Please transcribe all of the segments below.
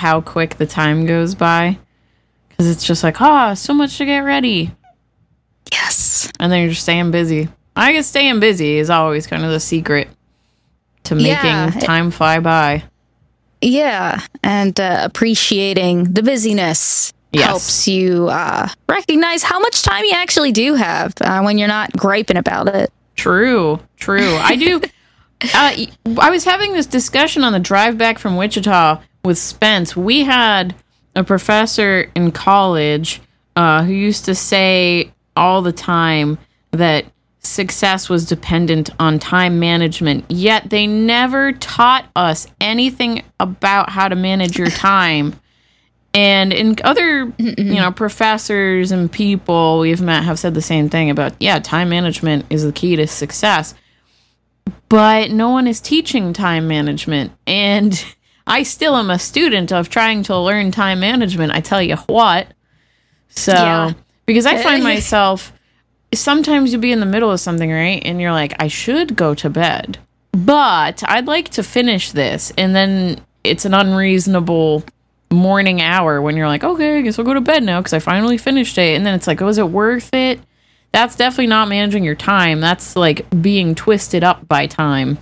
how quick the time goes by. Because it's just like, so much to get ready. Yes. And then you're just staying busy. I guess staying busy is always kind of the secret to making time fly by. Yeah, and appreciating the busyness helps you recognize how much time you actually do have when you're not griping about it. True. I do. I was having this discussion on the drive back from Wichita with Spence. We had a professor in college who used to say all the time that success was dependent on time management, yet they never taught us anything about how to manage your time. And in other, professors and people we've met have said the same thing about, time management is the key to success. But no one is teaching time management. And I still am a student of trying to learn time management, I tell you what. So, because I find myself, sometimes you'll be in the middle of something, right? And you're like, I should go to bed, but I'd like to finish this. And then it's an unreasonable morning hour when you're like, okay, I guess I'll go to bed now because I finally finished it. And then it's like, was it worth it? That's definitely not managing your time. That's like being twisted up by time.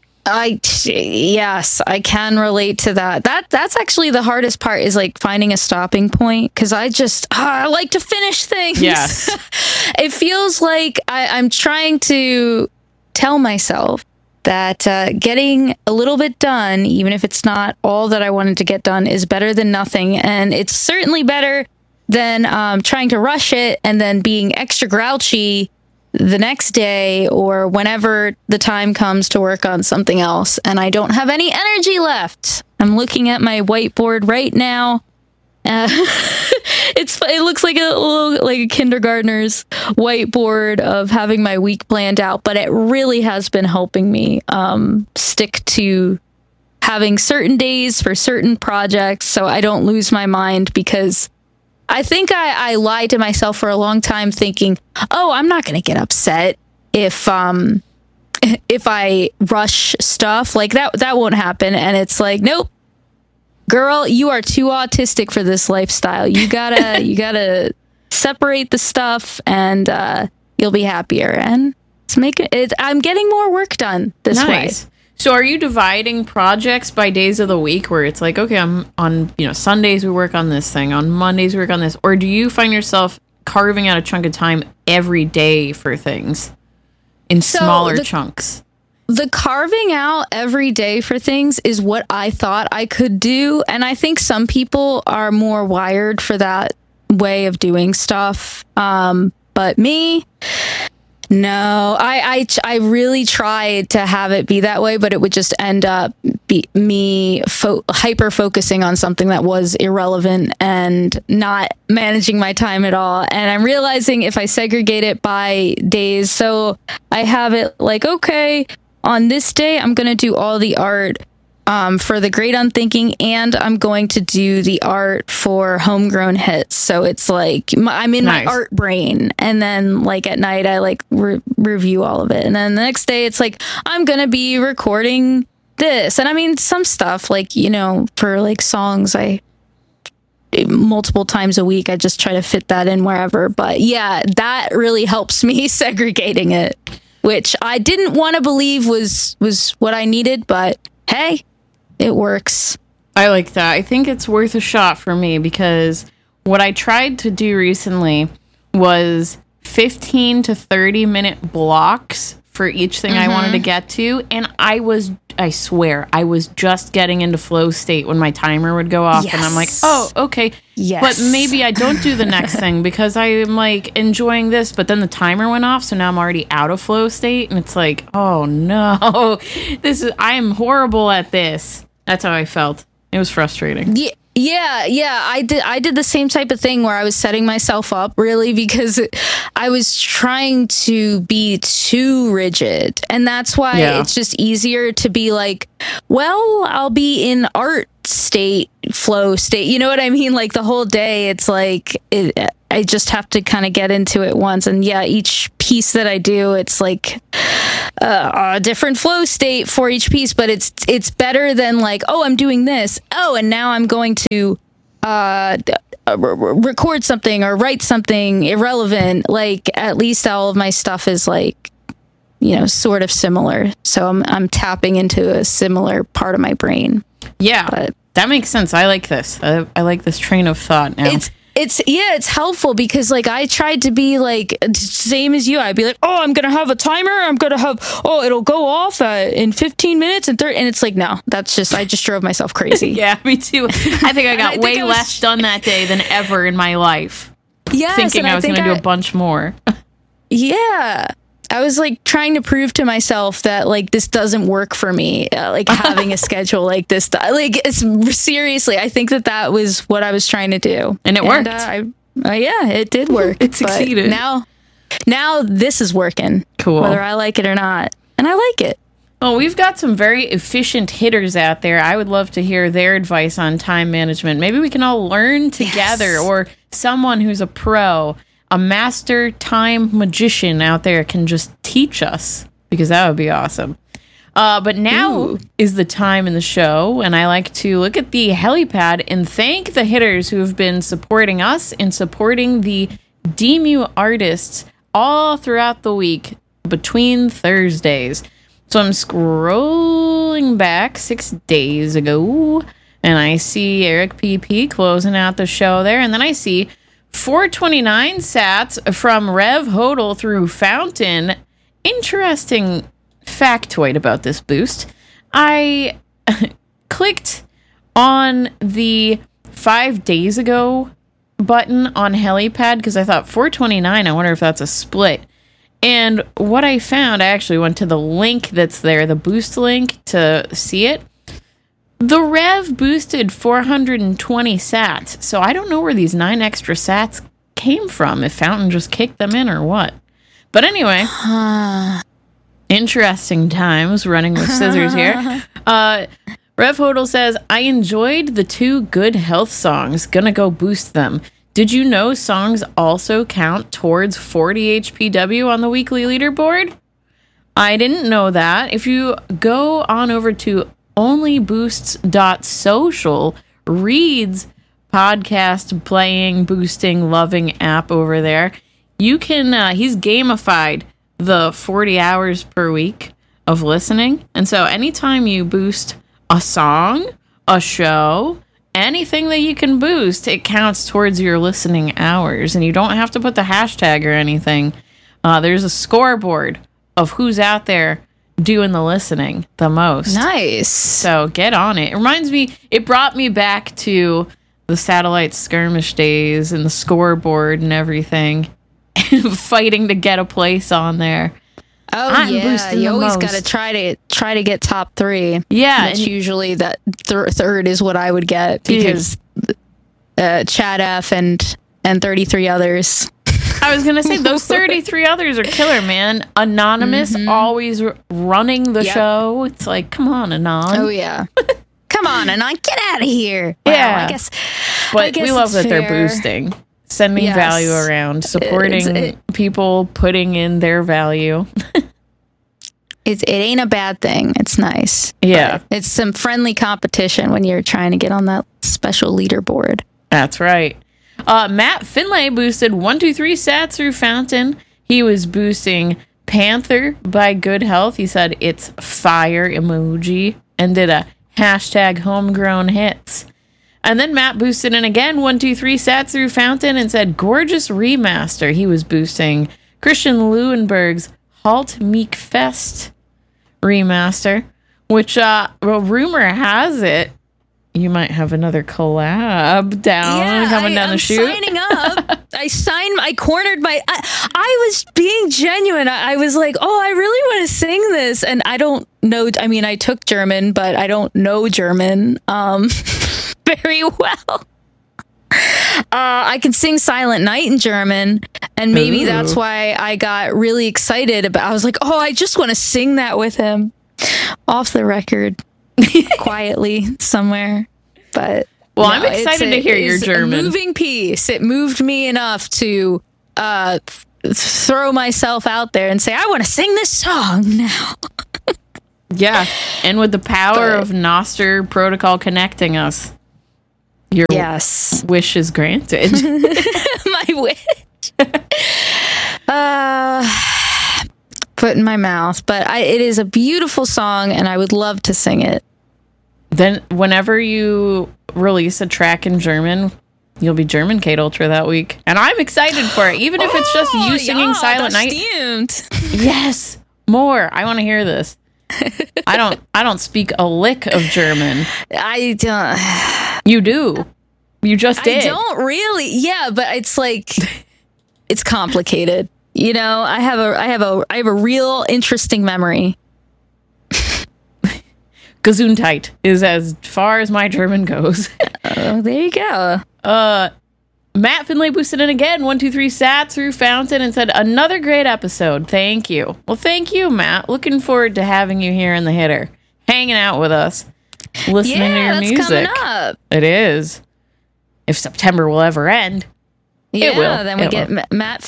Yes, I can relate to that. That's actually the hardest part, is like finding a stopping point, because I like to finish things. Yes. It feels like I'm trying to tell myself that getting a little bit done, even if it's not all that I wanted to get done, is better than nothing. And it's certainly better than trying to rush it and then being extra grouchy the next day or whenever the time comes to work on something else and I don't have any energy left. I'm looking at my whiteboard right now. It looks like a kindergartner's whiteboard of having my week planned out, but it really has been helping me stick to having certain days for certain projects so I don't lose my mind, because I think I lied to myself for a long time thinking, I'm not going to get upset if I rush stuff. Like that won't happen. And it's like, nope, girl, you are too autistic for this lifestyle. You gotta separate the stuff and you'll be happier. And I'm getting more work done this way. So are you dividing projects by days of the week where it's like, okay, I'm on, Sundays we work on this thing, on Mondays we work on this, or do you find yourself carving out a chunk of time every day for things in smaller chunks? The carving out every day for things is what I thought I could do. And I think some people are more wired for that way of doing stuff. But me, no, I really tried to have it be that way, but it would just end up me hyper focusing on something that was irrelevant and not managing my time at all. And I'm realizing if I segregate it by days, so I have it like, okay, on this day, I'm going to do all the art for The Great Unthinking, and I'm going to do the art for Homegrown Hits. So it's like I'm in my art brain, and then like at night I like review all of it, and then the next day it's like I'm going to be recording this. And I mean, some stuff like, for like songs, I multiple times a week, I just try to fit that in wherever. But yeah, that really helps me segregating it, which I didn't want to believe was what I needed, but hey, it works. I like that. I think it's worth a shot for me, because what I tried to do recently was 15 to 30 minute blocks for each thing I wanted to get to. And I swear, I was just getting into flow state when my timer would go off. Yes. And I'm like, oh, okay. Yes. But maybe I don't do the next thing because I'm like enjoying this, but then the timer went off. So now I'm already out of flow state. And it's like, oh no, I'm horrible at this. That's how I felt. It was frustrating. Yeah. I did the same type of thing where I was setting myself up really because I was trying to be too rigid. And that's why it's just easier to be like, well, I'll be in art state, flow state. You know what I mean? Like the whole day, it's like, I just have to kind of get into it once. And yeah, each piece that I do, it's like, a different flow state for each piece, but it's better than like, oh, I'm doing this. Oh, and now I'm going to record something or write something irrelevant. Like, at least all of my stuff is like, sort of similar. So I'm tapping into a similar part of my brain. Yeah, but that makes sense. I like this. I like this train of thought now. It's helpful because like I tried to be like same as you. I'd be like, oh, I'm gonna have a timer. It'll go off in 15 minutes and it's like, no, that's just I just drove myself crazy. Yeah, me too. I think I got way less done that day than ever in my life. Yes, thinking I was gonna do a bunch more. Yeah. I was like trying to prove to myself that like this doesn't work for me, like having a schedule like this. Like, it's seriously, I think that was what I was trying to do, and it worked. Yeah, it did work. It succeeded. Now this is working. Cool. Whether I like it or not, and I like it. Well, we've got some very efficient hitters out there. I would love to hear their advice on time management. Maybe we can all learn together, or someone who's a pro. A master time magician out there can just teach us, because that would be awesome. But now is the time in the show, and I like to look at the helipad and thank the hitters who have been supporting us and supporting the DMU artists all throughout the week between Thursdays. So I'm scrolling back 6 days ago, and I see Eric PP closing out the show there, and then I see 429 sats from Rev Hodel through Fountain. Interesting factoid about this boost. I clicked on the 5 days ago button on helipad because I thought 429, I wonder if that's a split. And what I found, I actually went to the link that's there, the boost link, to see it. The Rev boosted 420 sats, so I don't know where these 9 extra sats came from, if Fountain just kicked them in or what. But anyway, interesting times running with scissors here. Rev Hodel says, I enjoyed the 2 good health songs, gonna go boost them. Did you know songs also count towards 40 HPW on the weekly leaderboard? I didn't know that. If you go on over to onlyboosts.social, Reed's podcast playing, boosting, loving app over there, you can he's gamified the 40 hours per week of listening. And so anytime you boost a song, a show, anything that you can boost, it counts towards your listening hours, and you don't have to put the hashtag or anything. There's a scoreboard of who's out there doing the listening the most. Nice. So get on it. It brought me back to the satellite skirmish days and the scoreboard and everything, fighting to get a place on there. I'm you always got to try to get top 3. Yeah, and usually that third is what I would get, because Chad F and 33 others. I was gonna say those 33 others are killer, man. Anonymous, always running the show. It's like, come on, Anon. Oh yeah, come on, Anon, get out of here. Yeah, well, but we love that they're boosting, sending value around, supporting people, putting in their value. It ain't a bad thing. It's nice. Yeah, it's some friendly competition when you're trying to get on that special leaderboard. That's right. Matt Finlay boosted 123 sats through Fountain. He was boosting Panther by Good Health. He said it's fire emoji and did a hashtag homegrown hits. And then Matt boosted in again 123 sats through Fountain and said gorgeous remaster. He was boosting Christian Leuenberg's Halt Meek Fest remaster, which rumor has it you might have another collab coming down the chute. Signing up. I cornered my. I was being genuine. I was like, oh, I really want to sing this, and I don't know. I mean, I took German, but I don't know German very well. I can sing Silent Night in German, and maybe that's why I got really excited about. I was like, oh, I just want to sing that with him off the record. Quietly somewhere, but I'm excited to hear your German. A moving piece. It moved me enough to throw myself out there and say, I want to sing this song now. Yeah. And with the power of Noster Protocol connecting us, your wish is granted. My wish. Put in my mouth. But it is a beautiful song, and I would love to sing it. Then whenever you release a track in German, you'll be German Kate Ultra that week. And I'm excited for it, even if it's just you singing Silent Night. Yes, more. I want to hear this. I don't speak a lick of German. I don't. You do. You just did. I don't really. Yeah, but it's like it's complicated. You know, I have a real interesting memory. Gesundheit is as far as my German goes. Oh, there you go. Matt Finlay boosted in again. 123 sat through Fountain and said, another great episode. Thank you. Well, thank you, Matt. Looking forward to having you here in the hitter, hanging out with us, listening to your music. Coming up. It is. If September will ever end, it will. Then we get Matt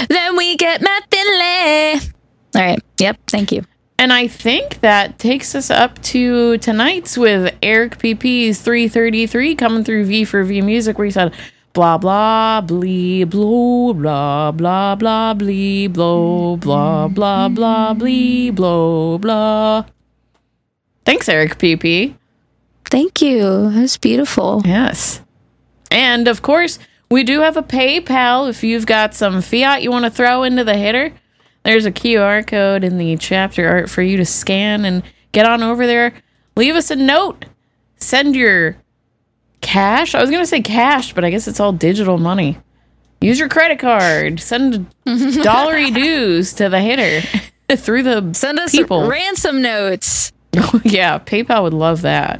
Finlay. All right. Yep. Thank you. And I think that takes us up to tonight's with Eric PP's 333 coming through V for V Music, where he said, blah, blah, blee, blow, blah, blah, blah, blee, blow, blah, blah, blah, blee, blow, blah. Thanks, Eric PP. Thank you. It was beautiful. Yes. And, of course, we do have a PayPal if you've got some fiat you want to throw into the hitter. There's a QR code in the chapter art for you to scan and get on over there. Leave us a note. Send your cash. I was going to say cash, but I guess it's all digital money. Use your credit card. Send dollary dues to the hitter through the Send us people. Ransom notes. Oh, yeah. PayPal would love that.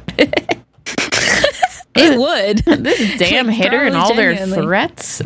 It would. This damn hitter and all their threats.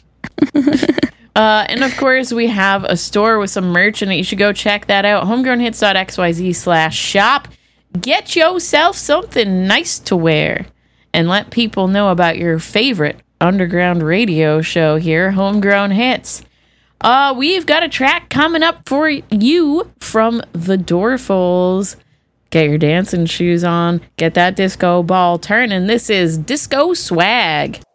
And of course, we have a store with some merch in it. You should go check that out. homegrownhits.xyz/shop. Get yourself something nice to wear and let people know about your favorite underground radio show here, Homegrown Hits. We've got a track coming up for you from the Dorfles. Get your dancing shoes on. Get that disco ball turning. This is Disco Swag.